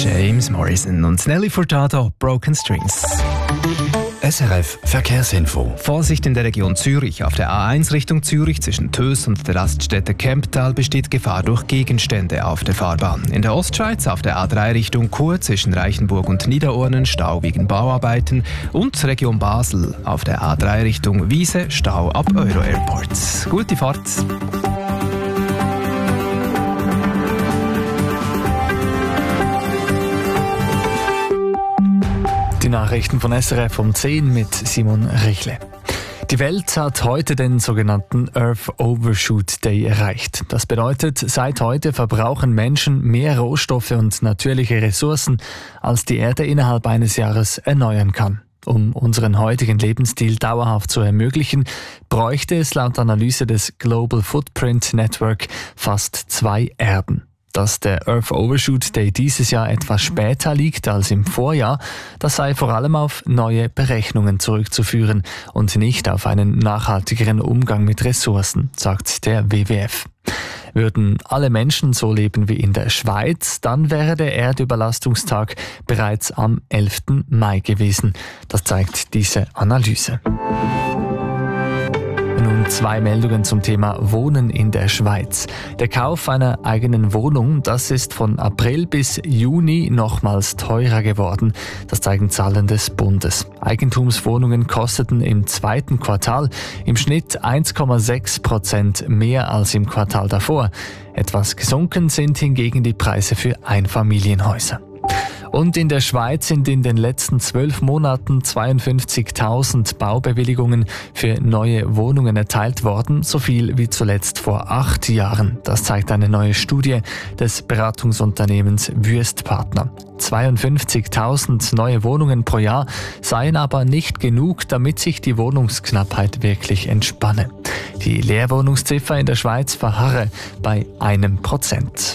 James Morrison und Nelly Furtado, Broken Strings. SRF Verkehrsinfo. Vorsicht in der Region Zürich. Auf der A1 Richtung Zürich zwischen Töss und der Raststätte Kemptal besteht Gefahr durch Gegenstände auf der Fahrbahn. In der Ostschweiz auf der A3 Richtung Chur zwischen Reichenburg und Niederornen Stau wegen Bauarbeiten und Region Basel auf der A3 Richtung Wiese Stau ab Euro Airport. Gute Fahrt! Die Nachrichten von SRF um 10 mit Simon Richle. Die Welt hat heute den sogenannten Earth Overshoot Day erreicht. Das bedeutet, seit heute verbrauchen Menschen mehr Rohstoffe und natürliche Ressourcen, als die Erde innerhalb eines Jahres erneuern kann. Um unseren heutigen Lebensstil dauerhaft zu ermöglichen, bräuchte es laut Analyse des Global Footprint Network fast 2 Erden. Dass der Earth Overshoot Day dieses Jahr etwas später liegt als im Vorjahr, das sei vor allem auf neue Berechnungen zurückzuführen und nicht auf einen nachhaltigeren Umgang mit Ressourcen, sagt der WWF. Würden alle Menschen so leben wie in der Schweiz, dann wäre der Erdüberlastungstag bereits am 11. Mai gewesen. Das zeigt diese Analyse. Nun 2 Meldungen zum Thema Wohnen in der Schweiz. Der Kauf einer eigenen Wohnung, das ist von April bis Juni nochmals teurer geworden. Das zeigen Zahlen des Bundes. Eigentumswohnungen kosteten im 2. Quartal im Schnitt 1,6% mehr als im Quartal davor. Etwas gesunken sind hingegen die Preise für Einfamilienhäuser. Und in der Schweiz sind in den letzten 12 Monaten 52.000 Baubewilligungen für neue Wohnungen erteilt worden, so viel wie zuletzt vor 8 Jahren. Das zeigt eine neue Studie des Beratungsunternehmens Wüstpartner. 52.000 neue Wohnungen pro Jahr seien aber nicht genug, damit sich die Wohnungsknappheit wirklich entspanne. Die Leerwohnungsziffer in der Schweiz verharre bei 1%.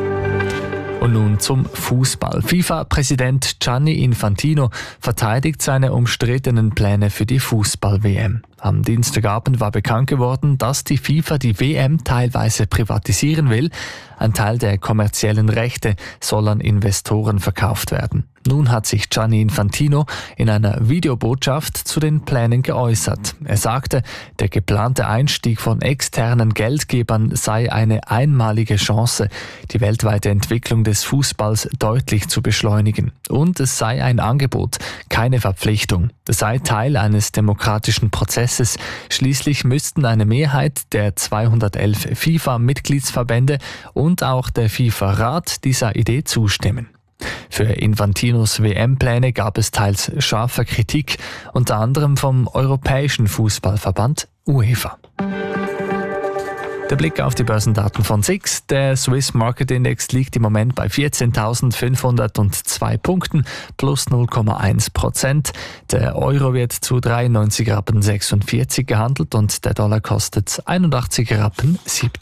Und nun zum Fußball. FIFA-Präsident Gianni Infantino verteidigt seine umstrittenen Pläne für die Fußball-WM. Am Dienstagabend war bekannt geworden, dass die FIFA die WM teilweise privatisieren will. Ein Teil der kommerziellen Rechte soll an Investoren verkauft werden. Nun hat sich Gianni Infantino in einer Videobotschaft zu den Plänen geäußert. Er sagte, der geplante Einstieg von externen Geldgebern sei eine einmalige Chance, die weltweite Entwicklung des Fußballs deutlich zu beschleunigen. Und es sei ein Angebot, keine Verpflichtung. Es sei Teil eines demokratischen Prozesses. Schließlich müssten eine Mehrheit der 211 FIFA-Mitgliedsverbände und auch der FIFA-Rat dieser Idee zustimmen. Für Infantinos WM-Pläne gab es teils scharfe Kritik, unter anderem vom Europäischen Fußballverband UEFA. Der Blick auf die Börsendaten von SIX. Der Swiss Market Index liegt im Moment bei 14.502 Punkten, plus 0,1%. Der Euro wird zu 93,46 Rappen gehandelt und der Dollar kostet 81,70 Rappen.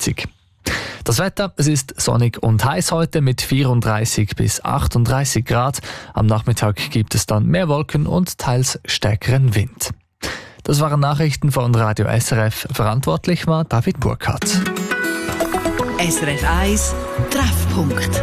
Das Wetter, es ist sonnig und heiß heute mit 34 bis 38 Grad. Am Nachmittag gibt es dann mehr Wolken und teils stärkeren Wind. Das waren Nachrichten von Radio SRF. Verantwortlich war David Burkhardt. SRF 1 Treffpunkt.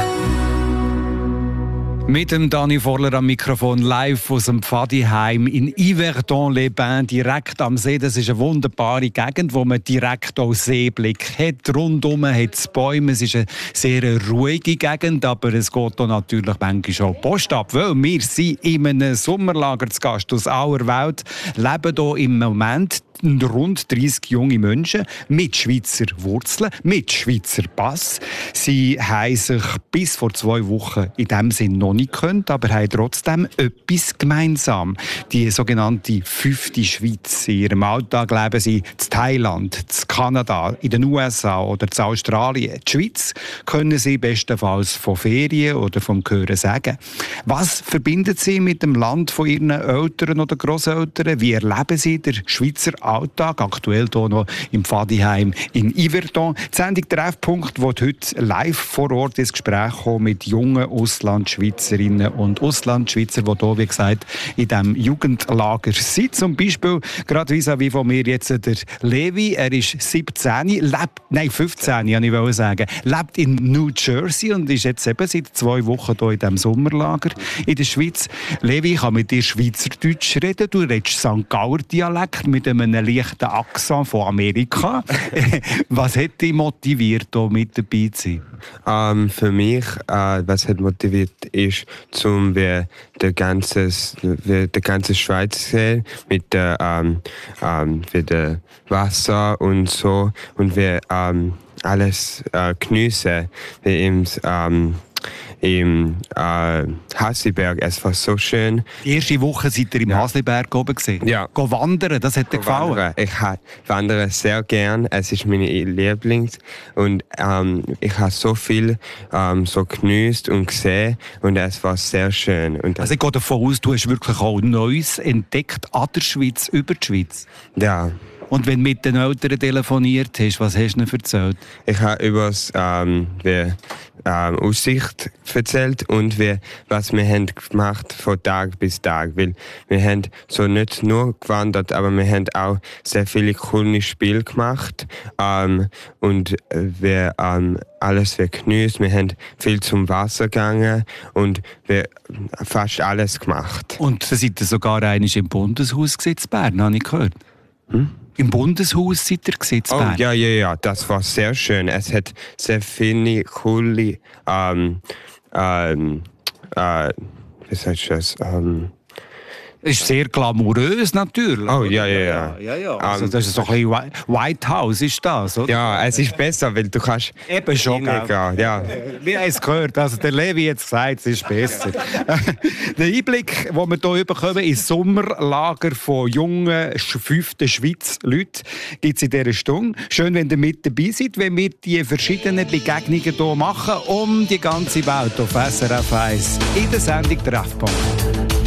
Mit dem Dani Vorler am Mikrofon, live aus dem Pfadiheim in Yverdon-les-Bains, direkt am See. Das ist eine wunderbare Gegend, wo man direkt auch Seeblick hat. Rundum hat es Bäume. Es ist eine sehr ruhige Gegend, aber es geht hier natürlich manchmal auch Post ab, weil wir sind in einem Sommerlager zu Gast aus aller Welt, leben hier im Moment rund 30 junge Menschen mit Schweizer Wurzeln, mit Schweizer Pass. Sie haben sich bis vor 2 Wochen in diesem Sinn noch nicht gekannt, aber haben trotzdem etwas gemeinsam. Die sogenannte 5. Schweiz. In ihrem Alltag leben sie in Thailand, in Kanada, in den USA oder in Australien. Die Schweiz können sie bestenfalls von Ferien oder vom Hören sagen. Was verbindet sie mit dem Land von ihren Eltern oder Grosseltern? Wie erleben sie den Schweizer Alltag, aktuell hier noch im Pfadiheim in Yverdon. Die Sendung Treffpunkt wird heute live vor Ort ins Gespräch kommen mit jungen Auslandschweizern Schweizerinnen und Auslandschweizer, die hier, wie gesagt, in diesem Jugendlager sind. Zum Beispiel gerade vis-à-vis von mir jetzt der Levi. Er ist 15, 15, kann ich sagen. Lebt in New Jersey und ist jetzt eben seit 2 Wochen hier in diesem Sommerlager in der Schweiz. Levi, ich kann mit dir Schweizerdeutsch reden. Du redest St. Gauer Dialekt mit einem leichten Akzent von Amerika. Was hat dich motiviert, hier mit dabei zu sein? Für mich, was hat motiviert, ist, zum der ganze Schweiz sehen, mit der Wasser und so, und wir alles geniessen, wie im Hasliberg. Es war so schön. Die erste Woche seid ihr im Hasliberg oben gesehen. Ja. Go wandern, das hat dir gefallen? Ich wandere sehr gern. Es ist meine Lieblings. Und ich habe so viel so genießt und gesehen. Und es war sehr schön. Und also ich gehe davon aus, du hast wirklich auch Neues entdeckt an der Schweiz, über die Schweiz. Ja. Und wenn du mit den Eltern telefoniert hast, was hast du ihnen erzählt? Ich habe über die Aussicht erzählt und was wir haben gemacht von Tag bis Tag. Weil wir haben so nicht nur gewandert, aber wir haben auch sehr viele coole Spiele gemacht. Und wir alles genießt. Wir haben viel zum Wasser gegangen und wir fast alles gemacht. Und da seid ihr sogar einmal im Bundeshaus in Bern, habe ich gehört. Im Bundeshaus seid ihr in Bern? Oh, ja, das war sehr schön. Es hat sehr viele coole, wie sagst du das? Ist sehr glamourös natürlich. Oh, ja. Also das ist so ein bisschen White House, ist das, oder? Ja, es ist besser, weil du kannst eben schon gehen. Ja. Wir haben es gehört, also der Levi hat gesagt, es ist besser. Der Einblick, den wir hier bekommen, ins Sommerlager von jungen 5. Schweiz-Leuten, gibt es in dieser Stunde. Schön, wenn ihr mit dabei seid, wenn wir die verschiedenen Begegnungen hier machen, um die ganze Welt auf SRF 1 in der Sendung Treffpunkt.